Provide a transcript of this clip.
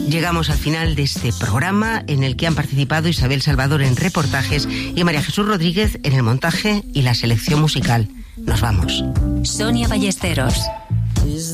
Llegamos al final de este programa en el que han participado Isabel Salvador en reportajes y María Jesús Rodríguez en el montaje y la selección musical. Nos vamos. Sonia Ballesteros.